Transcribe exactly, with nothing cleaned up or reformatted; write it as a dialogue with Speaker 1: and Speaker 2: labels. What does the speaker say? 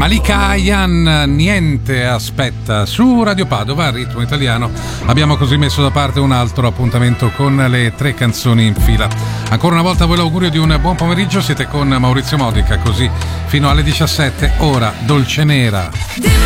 Speaker 1: Malika Ayan, niente aspetta. Su Radio Padova, Ritmo Italiano, abbiamo così messo da parte un altro appuntamento con le tre canzoni in fila. Ancora una volta a voi l'augurio di un buon pomeriggio, siete con Maurizio Modica, così fino alle diciassette, ora Dolce Nera.